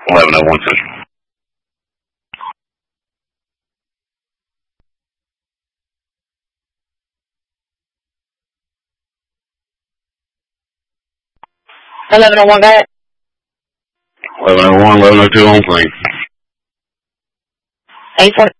1101 Central. $11.01, go ahead. 1101, 1102 on plane. 820.